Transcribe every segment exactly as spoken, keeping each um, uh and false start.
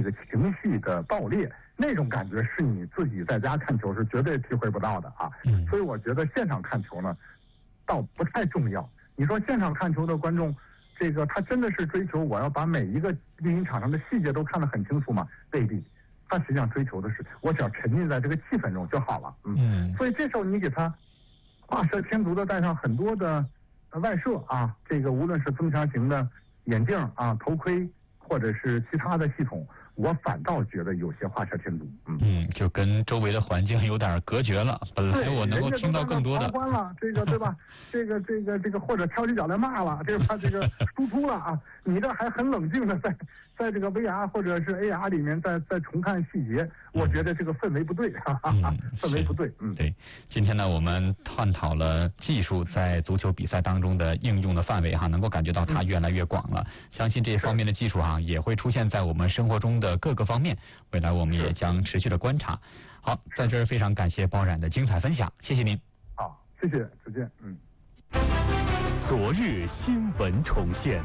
个情绪的爆裂，那种感觉是你自己在家看球是绝对体会不到的啊。嗯，所以我觉得现场看球呢，倒不太重要。你说现场看球的观众，这个他真的是追求我要把每一个运营场上的细节都看得很清楚吗？未必。他实际上追求的是，我只要沉浸在这个气氛中就好了。嗯，嗯，所以这时候你给他画蛇添足的带上很多的外设啊，这个无论是增强型的眼镜啊、头盔，或者是其他的系统，我反倒觉得有些画蛇添足。嗯嗯，就跟周围的环境有点隔绝了。本来我能够听到更多的。 狂欢了，这个对吧？这个这个这个或者挑起脚来骂了，这个这个输出了啊！你这还很冷静的在在这个 V R 或者是 A R 里面再再重看细节，我觉得这个氛围不对，哈哈哈，氛围不对。嗯， 对。今天呢，我们探讨了技术在足球比赛当中的应用的范围哈，能够感觉到它越来越广了。嗯、相信这方面的技术啊，也会出现在我们生活中的各个方面。未来我们也将持续的观察。好，在这儿非常感谢包冉的精彩分享，谢谢您。 好，谢谢，再见。嗯。 昨日新闻重现，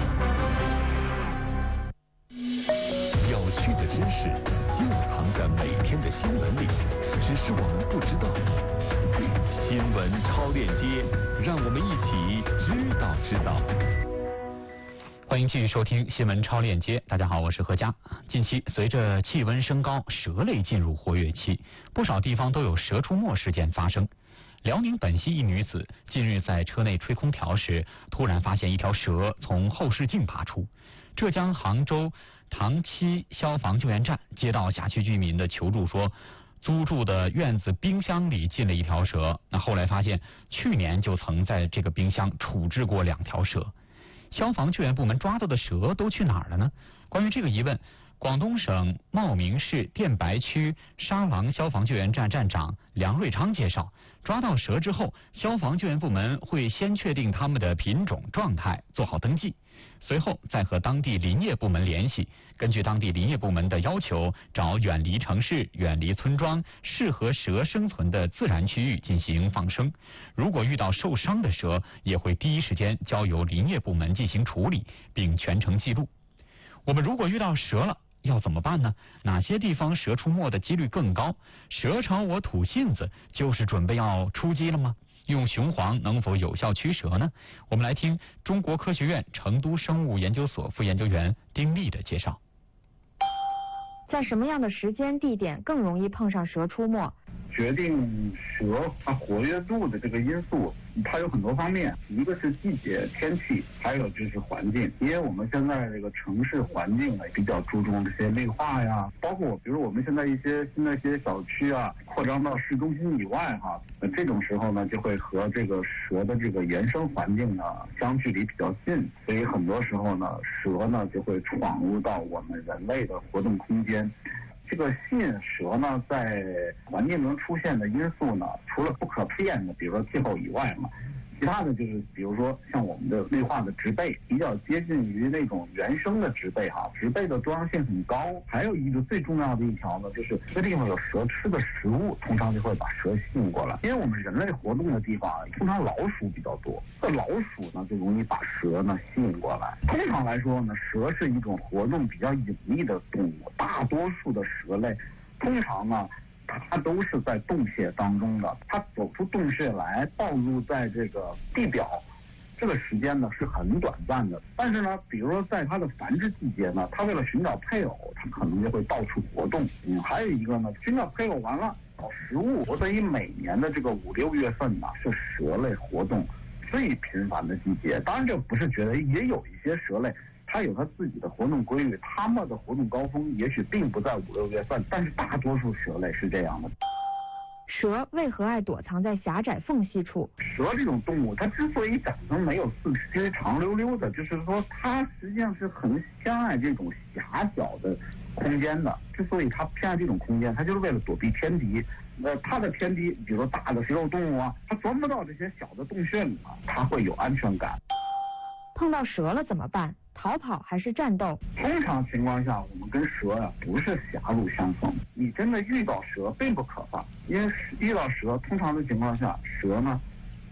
有趣的知识就藏在每天的新闻里，只是我们不知道。新闻超链接，让我们一起知道知道。 欢迎继续收听新闻超链接。大家好，我是何佳。近期随着气温升高，蛇类进入活跃期，不少地方都有蛇出没事件发生。辽宁本溪一女子近日在车内吹空调时，突然发现一条蛇从后视镜爬出。浙江杭州塘溪消防救援站接到辖区居民的求助说，租住的院子冰箱里进了一条蛇。那后来发现，去年就曾在这个冰箱处置过两条蛇。消防救援部门抓到的蛇都去哪儿了呢？关于这个疑问，广东省茂名市电白区沙郎消防救援站站长梁瑞昌介绍，抓到蛇之后，消防救援部门会先确定它们的品种状态，做好登记，随后再和当地林业部门联系，根据当地林业部门的要求，找远离城市、远离村庄、适合蛇生存的自然区域进行放生。如果遇到受伤的蛇，也会第一时间交由林业部门进行处理，并全程记录。我们如果遇到蛇了，要怎么办呢？哪些地方蛇出没的几率更高？蛇朝我吐信子，就是准备要出击了吗？用雄黄能否有效驱蛇呢？我们来听中国科学院成都生物研究所副研究员丁丽的介绍。 在什么样的时间地点更容易碰上蛇出没？ 决定蛇它活跃度的这个因素，它有很多方面，一个是季节、天气，还有就是环境。因为我们现在这个城市环境呢，比较注重这些绿化呀，包括比如我们现在一些新的一些小区啊，扩张到市中心以外哈，那这种时候呢，就会和这个蛇的这个原生环境呢相距离比较近，所以很多时候呢，蛇呢就会闯入到我们人类的活动空间。这个吸引蛇呢，在环境中出现的因素呢，除了不可变的，比如说气候以外嘛，其他的就是比如说像我们的绿化的植被，比较接近于那种原生的植被哈，植被的多样性很高。还有一个最重要的一条呢，就是这地方有蛇吃的食物，通常就会把蛇吸引过来。因为我们人类活动的地方，通常老鼠比较多，这老鼠呢就容易把蛇呢吸引过来。通常来说呢，蛇是一种活动比较隐秘的动物，大多数的蛇类通常呢它都是在洞穴当中的，它走出洞穴来暴露在这个地表，这个时间呢是很短暂的。但是呢，比如说在它的繁殖季节呢，它为了寻找配偶，它可能就会到处活动。嗯，还有一个呢，寻找配偶完了找食物，所以每年的这个五六月份呢是蛇类活动最频繁的季节。当然这不是觉得，也有一些蛇类它有它自己的活动规律，它们的活动高峰也许并不在五六月份，但是大多数蛇类是这样的。 蛇为何爱躲藏在狭窄缝隙处？ 蛇这种动物，它之所以长成没有四肢长溜溜的，就是说它实际上是很偏爱这种狭小的空间的。之所以它偏爱这种空间，它就是为了躲避天敌。呃，它的天敌，比如说大的食肉动物啊，它钻不到这些小的洞穴里嘛，它会有安全感。 碰到蛇了怎么办？逃跑还是战斗？ 通常情况下，我们跟蛇呀、啊、不是狭路相逢。你真的遇到蛇并不可怕，因为遇到蛇，通常的情况下，蛇呢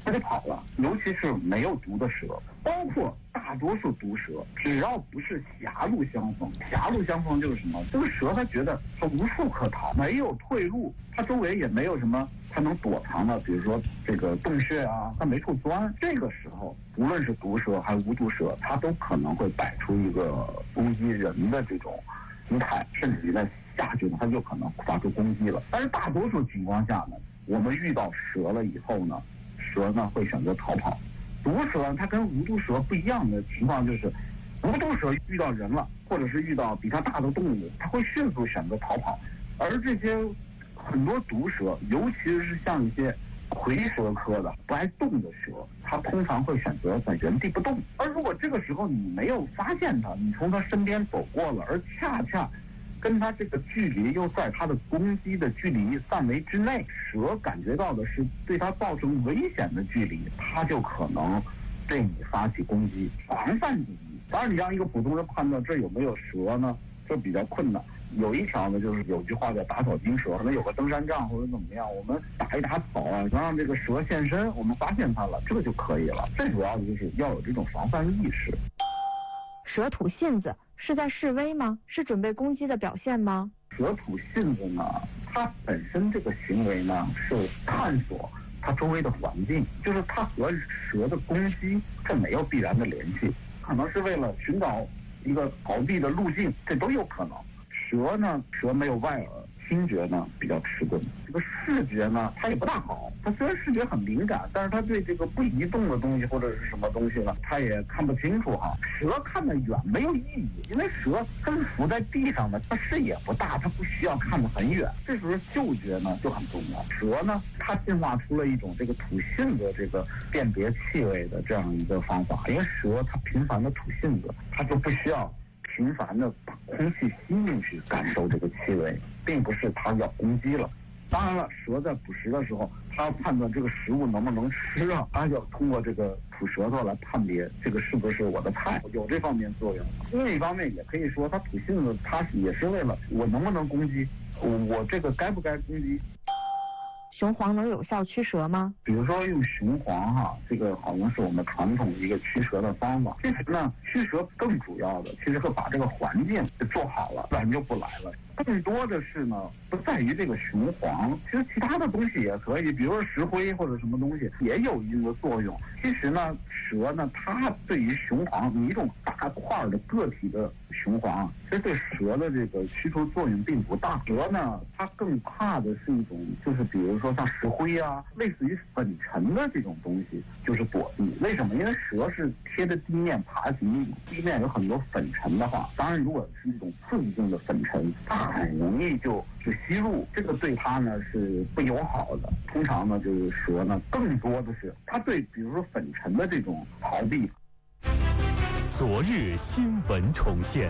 它就跑了。尤其是没有毒的蛇，包括大多数毒蛇，只要不是狭路相逢，狭路相逢就是什么？这个蛇它觉得它无处可逃，没有退路，它周围也没有什么它能躲藏的，比如说这个洞穴啊，它没处钻。这个时候，无论是毒蛇还是无毒蛇，它都可能会摆出一个攻击人的这种姿态，甚至于在下去呢，它就可能发出攻击了。但是大多数情况下呢，我们遇到蛇了以后呢，蛇呢会选择逃跑。毒蛇它跟无毒蛇不一样的情况就是，无毒蛇遇到人了，或者是遇到比它大的动物，它会迅速选择逃跑。而这些很多毒蛇，尤其是像一些蝰蛇科的不爱动的蛇，它通常会选择在原地不动。而如果这个时候你没有发现它，你从它身边走过了，而恰恰跟它这个距离又在它的攻击的距离范围之内，蛇感觉到的是对它造成危险的距离，它就可能对你发起攻击，防范第一。当然，你让一个普通人判断这有没有蛇呢，这比较困难。有一条呢，就是有句话叫打草惊蛇，可能有个登山杖或者怎么样，我们打一打草啊，能让这个蛇现身，我们发现它了，这个就可以了。最主要的就是要有这种防范意识。 蛇吐信子是在示威吗？是准备攻击的表现吗？ 蛇吐信子呢，它本身这个行为呢是探索它周围的环境，就是它和蛇的攻击这没有必然的联系，可能是为了寻找一个逃避的路径，这都有可能。蛇呢，蛇没有外耳，听觉呢比较迟钝，这个视觉呢它也不大好。它虽然视觉很敏感，但是它对这个不移动的东西或者是什么东西呢，它也看不清楚哈。蛇看得远没有意义，因为蛇它是浮在地上的，它视野不大，它不需要看得很远。这时候嗅觉呢就很重要。蛇呢，它进化出了一种这个吐信的这个辨别气味的这样一个方法，因为蛇它频繁的吐信子，它就不需要频繁的把空气吸进去感受这个气味，并不是它要攻击了。当然了，蛇在捕食的时候，它要判断这个食物能不能吃啊，它要通过这个吐舌头来判别这个是不是我的菜，有这方面作用。另一方面也可以说，它吐信子，它也是为了我能不能攻击，我这个该不该攻击。 雄黄能有效驱蛇吗？ 比如说用雄黄哈，这个好像是我们传统一个驱蛇的方法。其实呢，驱蛇更主要的其实是把这个环境做好了，自然就不来了。更多的是呢，不在于这个雄黄，其实其他的东西也可以，比如说石灰或者什么东西也有一定的作用。其实呢，蛇呢，它对于雄黄，你一种大块的个体的雄黄，其实对蛇的这个驱除作用并不大。蛇呢，它更怕的是一种，就是比如说像石灰啊，类似于粉尘的这种东西，就是躲避。为什么？因为蛇是贴着地面爬行，地面有很多粉尘的话，当然如果是一种刺激性的粉尘，它很容易就就吸入，这个对它呢是不友好的。通常呢，就是蛇呢，更多的是它对比如说粉尘的这种逃避。 昨日新闻重现，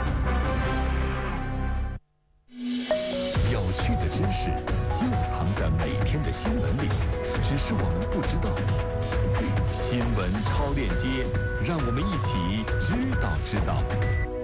有趣的知识就藏在每天的新闻里，只是我们不知道。新闻超链接，让我们一起知道知道。